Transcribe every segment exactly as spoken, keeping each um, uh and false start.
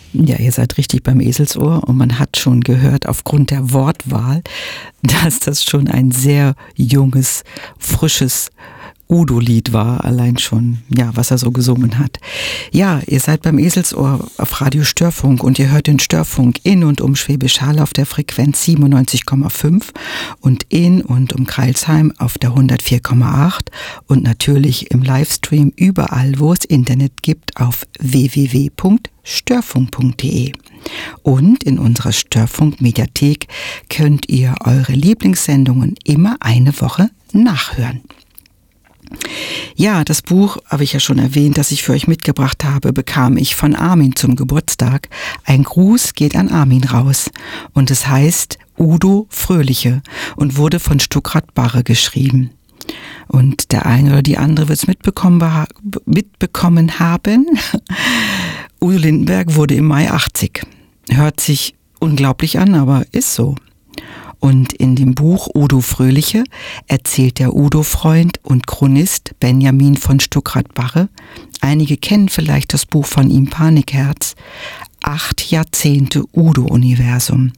Ja, ihr seid richtig beim Eselsohr und man hat schon gehört aufgrund der Wortwahl, dass das schon ein sehr junges, frisches Udo-Lied war, allein schon, ja, was er so gesungen hat. Ja, ihr seid beim Eselsohr auf Radio Störfunk und ihr hört den Störfunk in und um Schwäbisch Hall auf der Frequenz siebenundneunzig Komma fünf und in und um Crailsheim auf der hundertvier Komma acht und natürlich im Livestream überall, wo es Internet gibt, auf w w w punkt störfunk punkt d e. Und in unserer Störfunk-Mediathek könnt ihr eure Lieblingssendungen immer eine Woche nachhören. Ja, das Buch, habe ich ja schon erwähnt, das ich für euch mitgebracht habe, bekam ich von Armin zum Geburtstag. Ein Gruß geht an Armin raus. Und es heißt Udo Fröhliche und wurde von Stuckrad Barre geschrieben. Und der eine oder die andere wird es mitbekommen, mitbekommen haben. Udo Lindenberg wurde im Mai achtzig. Hört sich unglaublich an, aber ist so. Und in dem Buch Udo Fröhliche erzählt der Udo-Freund und Chronist Benjamin von Stuckrad Barre, einige kennen vielleicht das Buch von ihm Panikherz, acht Jahrzehnte Udo-Universum.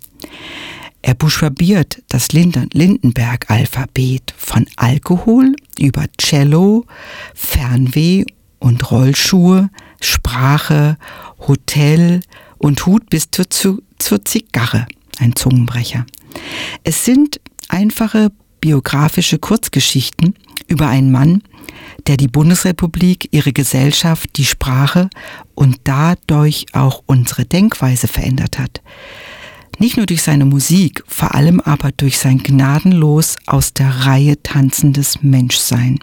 Er buchstabiert das Lindenberg-Alphabet von Alkohol über Cello, Fernweh und Rollschuhe, Sprache, Hotel und Hut bis zur, zur Zigarre, ein Zungenbrecher. Es sind einfache biografische Kurzgeschichten über einen Mann, der die Bundesrepublik, ihre Gesellschaft, die Sprache und dadurch auch unsere Denkweise verändert hat. Nicht nur durch seine Musik, vor allem aber durch sein gnadenlos aus der Reihe tanzendes Menschsein.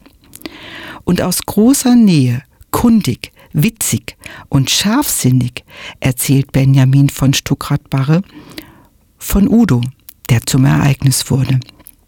Und aus großer Nähe, kundig, witzig und scharfsinnig erzählt Benjamin von Stuckrad Barre von Udo, der zum Ereignis wurde.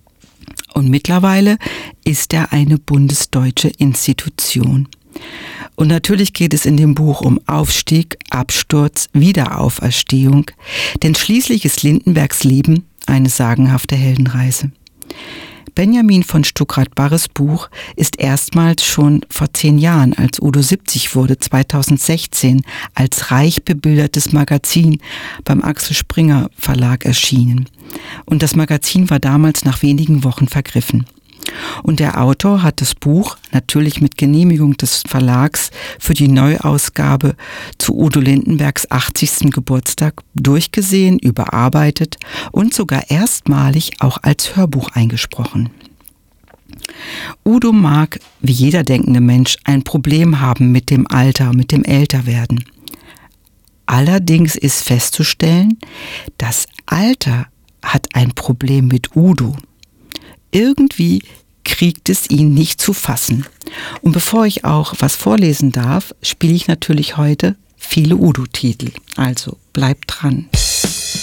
Und mittlerweile ist er eine bundesdeutsche Institution. Und natürlich geht es in dem Buch um Aufstieg, Absturz, Wiederauferstehung, denn schließlich ist Lindenbergs Leben eine sagenhafte Heldenreise. Benjamin von Stuckrad Barres Buch ist erstmals schon vor zehn Jahren, als Udo siebzig wurde, zweitausendsechzehn, als reich bebildertes Magazin beim Axel Springer Verlag erschienen. Und das Magazin war damals nach wenigen Wochen vergriffen. Und der Autor hat das Buch, natürlich mit Genehmigung des Verlags, für die Neuausgabe zu Udo Lindenbergs achtzigsten Geburtstag durchgesehen, überarbeitet und sogar erstmalig auch als Hörbuch eingesprochen. Udo mag, wie jeder denkende Mensch, ein Problem haben mit dem Alter, mit dem Älterwerden. Allerdings ist festzustellen, das Alter hat ein Problem mit Udo. Irgendwie kriegt es ihn nicht zu fassen. Und bevor ich auch was vorlesen darf, spiele ich natürlich heute viele Udo-Titel. Also bleibt dran.